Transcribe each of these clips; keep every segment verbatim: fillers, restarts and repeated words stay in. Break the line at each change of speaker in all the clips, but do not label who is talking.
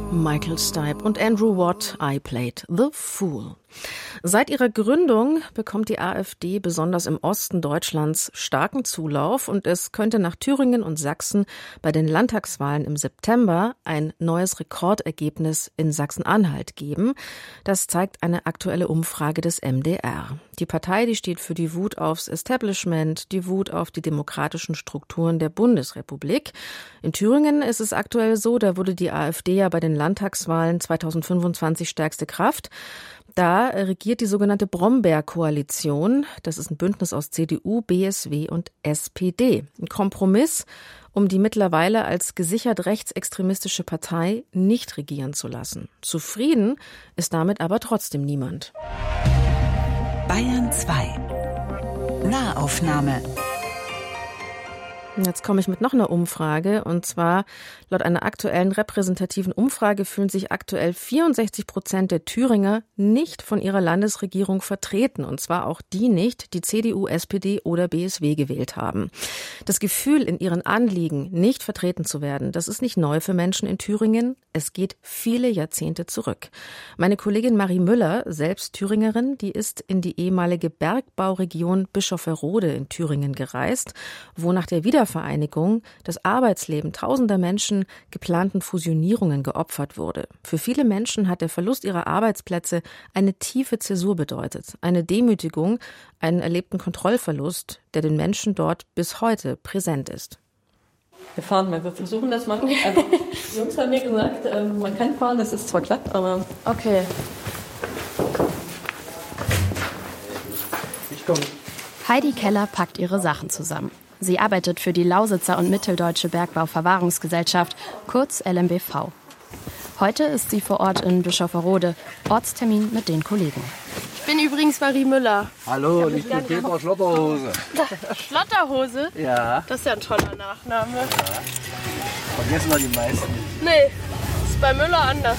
Michael Stipe und Andrew Watt, I Played the Fool. Seit ihrer Gründung bekommt die AfD besonders im Osten Deutschlands starken Zulauf und es könnte nach Thüringen und Sachsen bei den Landtagswahlen im September ein neues Rekordergebnis in Sachsen-Anhalt geben. Das zeigt eine aktuelle Umfrage des M D R. Die Partei, die steht für die Wut aufs Establishment, die Wut auf die demokratischen Strukturen der Bundesrepublik. In Thüringen ist es aktuell so, da wurde die AfD ja bei den Landtagswahlen zweitausendfünfundzwanzig stärkste Kraft. Da regiert die sogenannte Brombeer-Koalition. Das ist ein Bündnis aus C D U, B S W und S P D. Ein Kompromiss, um die mittlerweile als gesichert rechtsextremistische Partei nicht regieren zu lassen. Zufrieden ist damit aber trotzdem niemand.
Bayern zwei. Nahaufnahme.
Jetzt komme ich mit noch einer Umfrage und zwar laut einer aktuellen repräsentativen Umfrage fühlen sich aktuell vierundsechzig Prozent der Thüringer nicht von ihrer Landesregierung vertreten und zwar auch die nicht, die C D U, S P D oder B S W gewählt haben. Das Gefühl, in ihren Anliegen nicht vertreten zu werden, das ist nicht neu für Menschen in Thüringen. Es geht viele Jahrzehnte zurück. Meine Kollegin Marie Müller, selbst Thüringerin, die ist in die ehemalige Bergbauregion Bischofferode in Thüringen gereist, wo nach der Wiedervereinigung das Arbeitsleben tausender Menschen geplanten Fusionierungen geopfert wurde. Für viele Menschen hat der Verlust ihrer Arbeitsplätze eine tiefe Zäsur bedeutet, eine Demütigung, einen erlebten Kontrollverlust, der den Menschen dort bis heute präsent ist.
Wir fahren mal, wir versuchen das mal. Also, die Jungs haben mir gesagt, äh, man kann fahren, das ist zwar glatt, aber...
Okay.
Ich komme.
Heidi Keller packt ihre Sachen zusammen. Sie arbeitet für die Lausitzer und Mitteldeutsche Bergbauverwahrungsgesellschaft, kurz L M B V. Heute ist sie vor Ort in Bischofferode, Ortstermin mit den Kollegen.
Ich bin übrigens Marie Müller.
Hallo, ich bin Peter Schlotterhose.
Schlotterhose?
Ja.
Das ist ja ein toller Nachname.
Ja. Vergessen wir die meisten.
Nee, ist bei Müller anders.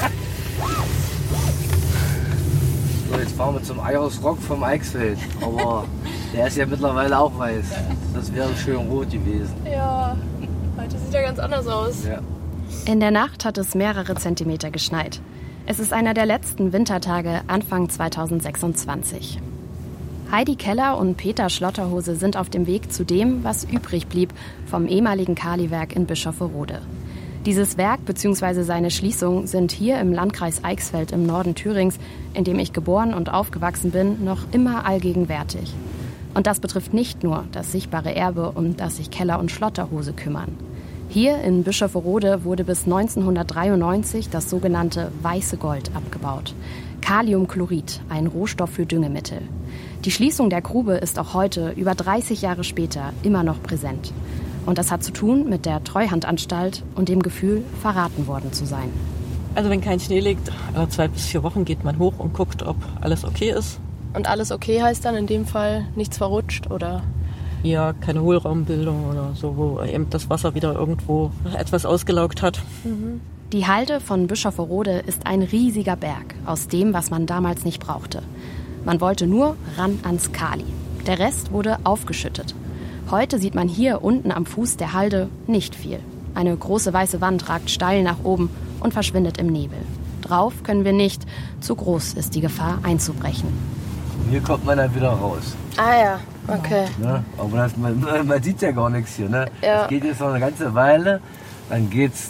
So, jetzt fahren wir zum Eiersrock vom Eichsfeld. Aber der ist ja mittlerweile auch weiß. Das wäre schön rot gewesen.
Ja, heute sieht er ganz anders aus.
Ja.
In der Nacht hat es mehrere Zentimeter geschneit. Es ist einer der letzten Wintertage Anfang zweitausendsechsundzwanzig. Heidi Keller und Peter Schlotterhose sind auf dem Weg zu dem, was übrig blieb vom ehemaligen Kaliwerk in Bischofferode. Dieses Werk bzw. seine Schließung sind hier im Landkreis Eichsfeld im Norden Thürings, in dem ich geboren und aufgewachsen bin, noch immer allgegenwärtig. Und das betrifft nicht nur das sichtbare Erbe, um das sich Keller und Schlotterhose kümmern. Hier in Bischofferode wurde bis neunzehnhundertdreiundneunzig das sogenannte weiße Gold abgebaut. Kaliumchlorid, ein Rohstoff für Düngemittel. Die Schließung der Grube ist auch heute, über dreißig Jahre später, immer noch präsent. Und das hat zu tun mit der Treuhandanstalt und dem Gefühl, verraten worden zu sein.
Also wenn kein Schnee liegt, alle zwei bis vier Wochen geht man hoch und guckt, ob alles okay ist.
Und alles okay heißt dann in dem Fall nichts verrutscht, oder?
Ja, keine Hohlraumbildung oder so, wo eben das Wasser wieder irgendwo etwas ausgelaugt hat.
Mhm.
Die Halde von Bischofferode ist ein riesiger Berg aus dem, was man damals nicht brauchte. Man wollte nur ran ans Kali. Der Rest wurde aufgeschüttet. Heute sieht man hier unten am Fuß der Halde nicht viel. Eine große weiße Wand ragt steil nach oben und verschwindet im Nebel. Drauf können wir nicht, zu groß ist die Gefahr einzubrechen.
Hier kommt man dann wieder raus.
Ah ja, okay.
Ne? Aber das, man, man sieht ja gar nichts hier. Ne?
Ja.
Das geht jetzt noch eine ganze Weile, dann geht's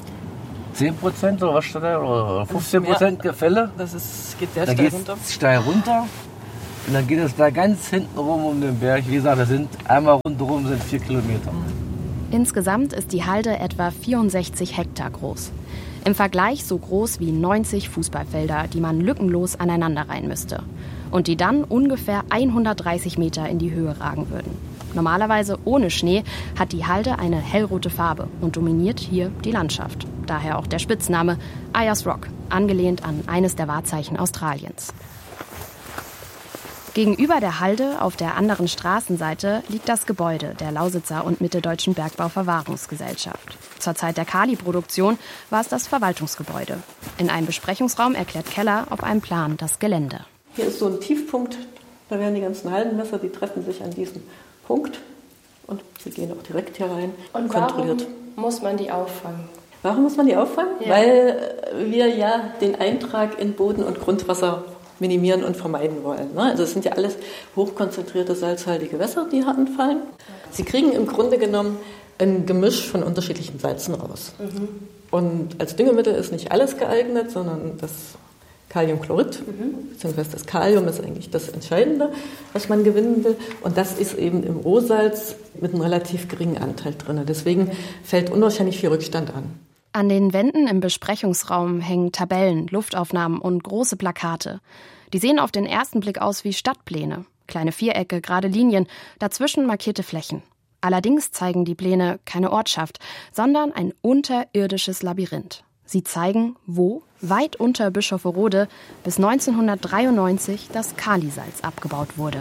zehn Prozent oder was steht da? Oder fünfzehn Prozent Gefälle.
Das ist, geht sehr
dann
steil
geht's
runter.
steil runter. Und dann geht es da ganz hinten rum um den Berg. Wie gesagt, das sind einmal rundherum sind vier Kilometer.
Insgesamt ist die Halde etwa vierundsechzig Hektar groß. Im Vergleich so groß wie neunzig Fußballfelder, die man lückenlos aneinanderreihen müsste. Und die dann ungefähr hundertdreißig Meter in die Höhe ragen würden. Normalerweise ohne Schnee hat die Halde eine hellrote Farbe und dominiert hier die Landschaft. Daher auch der Spitzname Ayers Rock, angelehnt an eines der Wahrzeichen Australiens. Gegenüber der Halde auf der anderen Straßenseite liegt das Gebäude der Lausitzer und Mitteldeutschen Bergbauverwahrungsgesellschaft. Zur Zeit der Kali-Produktion war es das Verwaltungsgebäude. In einem Besprechungsraum erklärt Keller auf einem Plan das Gelände.
Hier ist so ein Tiefpunkt, da werden die ganzen Haldenmesser, die treffen sich an diesem Punkt und sie gehen auch direkt hier rein.
Und
kontrolliert.
Warum muss man die auffangen?
Warum muss man die auffangen? Ja. Weil wir ja den Eintrag in Boden und Grundwasser minimieren und vermeiden wollen. Also es sind ja alles hochkonzentrierte salzhaltige Gewässer, die anfallen. Sie kriegen im Grunde genommen ein Gemisch von unterschiedlichen Salzen raus. Mhm. Und als Düngemittel ist nicht alles geeignet, sondern das Kaliumchlorid, mhm. beziehungsweise das Kalium ist eigentlich das Entscheidende, was man gewinnen will. Und das ist eben im Rohsalz mit einem relativ geringen Anteil drin. Deswegen fällt unwahrscheinlich viel Rückstand an.
An den Wänden im Besprechungsraum hängen Tabellen, Luftaufnahmen und große Plakate. Die sehen auf den ersten Blick aus wie Stadtpläne. Kleine Vierecke, gerade Linien, dazwischen markierte Flächen. Allerdings zeigen die Pläne keine Ortschaft, sondern ein unterirdisches Labyrinth. Sie zeigen, wo, weit unter Bischofferode, bis neunzehnhundertdreiundneunzig das Kalisalz abgebaut wurde.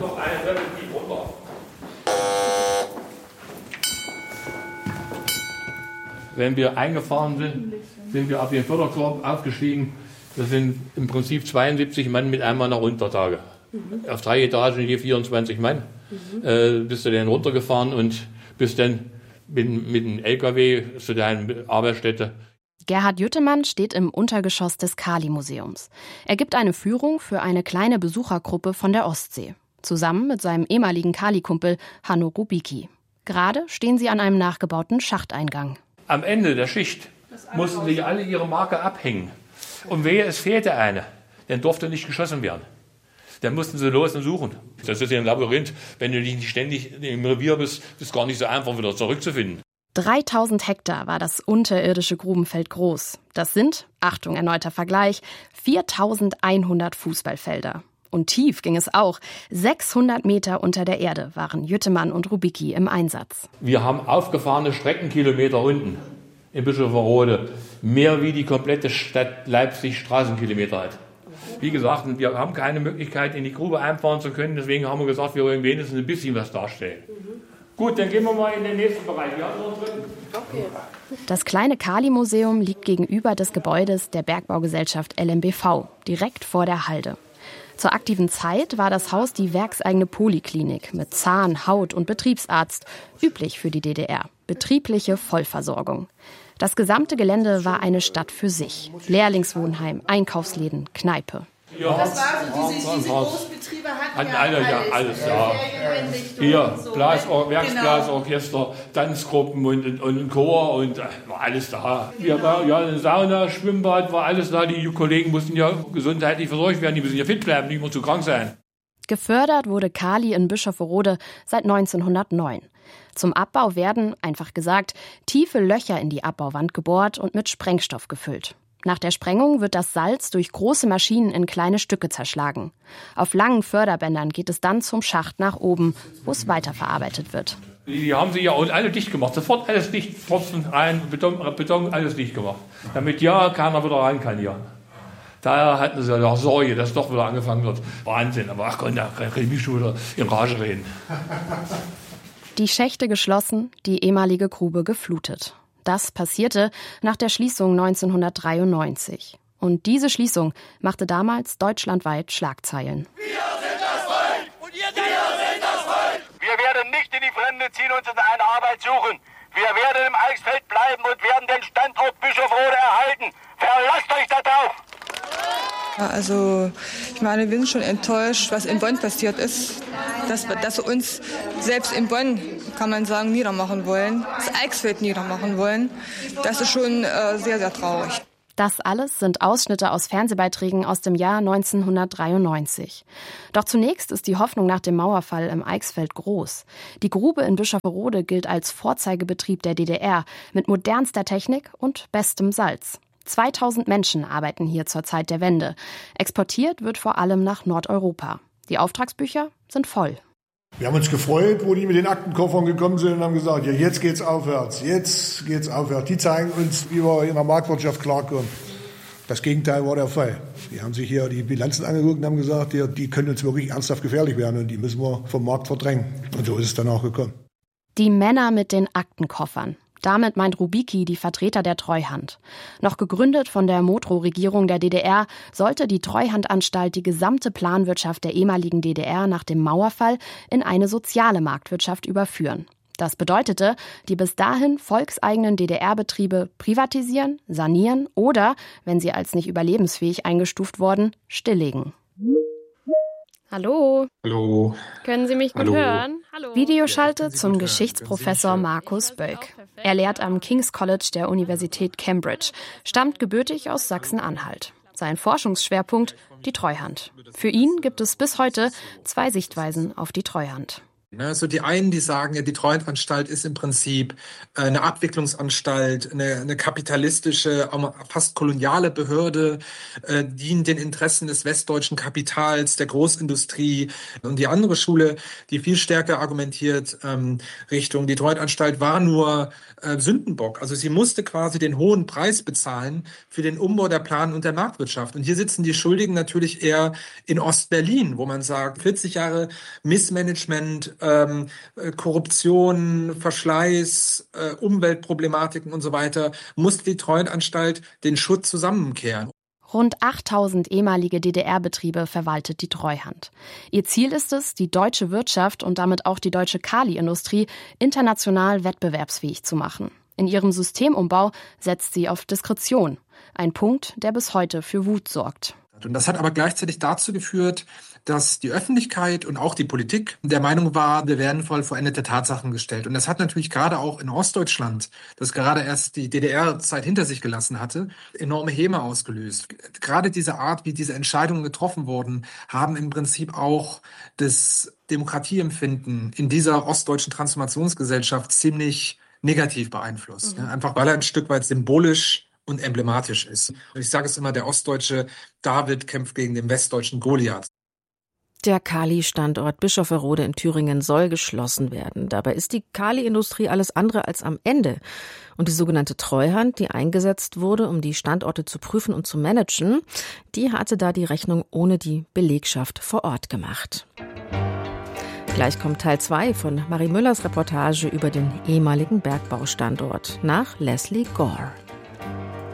Wenn wir eingefahren sind, sind wir auf den Förderkorb aufgestiegen. Das sind im Prinzip zweiundsiebzig Mann mit einem Mann nach Untertage. Mhm. Auf drei Etagen je vierundzwanzig Mann. Mhm. Äh, bist du dann runtergefahren und bist dann mit, mit dem L K W zu deiner Arbeitsstätte.
Gerhard Jüttemann steht im Untergeschoss des Kali-Museums. Er gibt eine Führung für eine kleine Besuchergruppe von der Ostsee. Zusammen mit seinem ehemaligen Kali-Kumpel Hanno Rubicki. Gerade stehen sie an einem nachgebauten Schachteingang.
Am Ende der Schicht mussten sie alle ihre Marke abhängen. Und wehe, es fehlte eine, dann durfte nicht geschossen werden. Dann mussten sie los und suchen. Das ist ja ein Labyrinth. Wenn du nicht ständig im Revier bist, ist es gar nicht so einfach, wieder zurückzufinden.
dreitausend Hektar war das unterirdische Grubenfeld groß. Das sind, Achtung, erneuter Vergleich, viertausendeinhundert Fußballfelder. Und tief ging es auch. sechshundert Meter unter der Erde waren Jüttemann und Rubicki im Einsatz.
Wir haben aufgefahrene Streckenkilometer unten in Bischofferode. Mehr wie die komplette Stadt Leipzig Straßenkilometer hat. Wie gesagt, wir haben keine Möglichkeit, in die Grube einfahren zu können. Deswegen haben wir gesagt, wir wollen wenigstens ein bisschen was darstellen. Mhm. Gut, dann gehen wir mal in den nächsten Bereich. Wir haben noch einen dritten.
Okay. Das kleine Kali-Museum liegt gegenüber des Gebäudes der Bergbaugesellschaft L M B V, direkt vor der Halde. Zur aktiven Zeit war das Haus die werkseigene Poliklinik mit Zahn-, Haut- und Betriebsarzt, üblich für die D D R, betriebliche Vollversorgung. Das gesamte Gelände war eine Stadt für sich. Lehrlingswohnheim, Einkaufsläden, Kneipe.
Ja, das war so, diese, diese Großbetriebe hatten, hatten
ja alle,
alles.
Ja, alles, ja. Hier, so, Blasor- Werksblasorchester, genau. Tanzgruppen und, und, und Chor und war alles da. Wir war, ja, eine Sauna, Schwimmbad, war alles da. Die Kollegen mussten ja gesundheitlich versorgt werden, die müssen ja fit bleiben, nicht mehr zu krank sein.
Gefördert wurde Kali in Bischofferode seit neunzehnhundertneun. Zum Abbau werden, einfach gesagt, tiefe Löcher in die Abbauwand gebohrt und mit Sprengstoff gefüllt. Nach der Sprengung wird das Salz durch große Maschinen in kleine Stücke zerschlagen. Auf langen Förderbändern geht es dann zum Schacht nach oben, wo es weiterverarbeitet wird.
Die haben sie ja alle dicht gemacht, sofort alles dicht, Pfropfen rein, Beton, Beton, alles dicht gemacht. Damit ja keiner wieder rein kann hier. Daher hatten sie ja Sorge, dass doch wieder angefangen wird. Wahnsinn, aber ach Gott, da kann ich mich schon wieder in Rage reden.
Die Schächte geschlossen, die ehemalige Grube geflutet. Das passierte nach der Schließung neunzehnhundertdreiundneunzig. Und diese Schließung machte damals deutschlandweit Schlagzeilen.
Wir sind das Volk! Und ihr seid das Volk! Wir werden nicht in die Fremde ziehen und uns eine Arbeit suchen. Wir werden im Eichsfeld bleiben und werden den Standort Bischofferode erhalten. Verlasst euch da drauf!
Also, ich meine, wir sind schon enttäuscht, was in Bonn passiert ist. Dass, dass wir uns selbst in Bonn, kann man sagen, niedermachen wollen, das Eichsfeld niedermachen wollen. Das ist schon äh, sehr, sehr traurig.
Das alles sind Ausschnitte aus Fernsehbeiträgen aus dem Jahr neunzehnhundertdreiundneunzig. Doch zunächst ist die Hoffnung nach dem Mauerfall im Eichsfeld groß. Die Grube in Bischofferode gilt als Vorzeigebetrieb der D D R mit modernster Technik und bestem Salz. zweitausend Menschen arbeiten hier zur Zeit der Wende. Exportiert wird vor allem nach Nordeuropa. Die Auftragsbücher sind voll.
Wir haben uns gefreut, wo die mit den Aktenkoffern gekommen sind und haben gesagt, ja, jetzt geht's aufwärts, jetzt geht's aufwärts. Die zeigen uns, wie wir in der Marktwirtschaft klarkommen. Das Gegenteil war der Fall. Die haben sich hier die Bilanzen angeguckt und haben gesagt, ja, die können uns wirklich ernsthaft gefährlich werden und die müssen wir vom Markt verdrängen. Und so ist es dann auch gekommen.
Die Männer mit den Aktenkoffern. Damit meint Rubicki die Vertreter der Treuhand. Noch gegründet von der Modrow-Regierung der D D R, sollte die Treuhandanstalt die gesamte Planwirtschaft der ehemaligen D D R nach dem Mauerfall in eine soziale Marktwirtschaft überführen. Das bedeutete, die bis dahin volkseigenen D D R-Betriebe privatisieren, sanieren oder, wenn sie als nicht überlebensfähig eingestuft wurden, stilllegen.
Hallo.
Hallo.
Können Sie mich gut
Hallo.
hören? Hallo.
Videoschalte zum Geschichtsprofessor Markus Bölk. Er lehrt am King's College der Universität Cambridge, stammt gebürtig aus Sachsen-Anhalt. Sein Forschungsschwerpunkt die Treuhand. Für ihn gibt es bis heute zwei Sichtweisen auf die Treuhand.
Also die einen, die sagen, ja, die Treuhandanstalt ist im Prinzip eine Abwicklungsanstalt, eine, eine kapitalistische, fast koloniale Behörde, äh, dient den Interessen des westdeutschen Kapitals, der Großindustrie. Und die andere Schule, die viel stärker argumentiert, ähm, Richtung, die Treuhandanstalt war nur äh, Sündenbock. Also sie musste quasi den hohen Preis bezahlen für den Umbau der Plan- und der Marktwirtschaft. Und hier sitzen die Schuldigen natürlich eher in Ostberlin, wo man sagt, vierzig Jahre Missmanagement, Ähm, Korruption, Verschleiß, äh, Umweltproblematiken und so weiter, musste die Treuhandanstalt den Schutt zusammenkehren.
Rund achttausend ehemalige D D R-Betriebe verwaltet die Treuhand. Ihr Ziel ist es, die deutsche Wirtschaft und damit auch die deutsche Kali-Industrie international wettbewerbsfähig zu machen. In ihrem Systemumbau setzt sie auf Diskretion. Ein Punkt, der bis heute für Wut sorgt.
Und das hat aber gleichzeitig dazu geführt, dass die Öffentlichkeit und auch die Politik der Meinung war, wir werden vor vollendete Tatsachen gestellt. Und das hat natürlich gerade auch in Ostdeutschland, das gerade erst die D D R-Zeit hinter sich gelassen hatte, enorme Häme ausgelöst. Gerade diese Art, wie diese Entscheidungen getroffen wurden, haben im Prinzip auch das Demokratieempfinden in dieser ostdeutschen Transformationsgesellschaft ziemlich negativ beeinflusst. Mhm. Einfach weil er ein Stück weit symbolisch und emblematisch ist. Und ich sage es immer, der ostdeutsche David kämpft gegen den westdeutschen Goliath.
Der Kali-Standort Bischofferode in Thüringen soll geschlossen werden. Dabei ist die Kali-Industrie alles andere als am Ende. Und die sogenannte Treuhand, die eingesetzt wurde, um die Standorte zu prüfen und zu managen, die hatte da die Rechnung ohne die Belegschaft vor Ort gemacht. Gleich kommt Teil zwei von Marie Müllers Reportage über den ehemaligen Bergbaustandort nach Leslie Gore.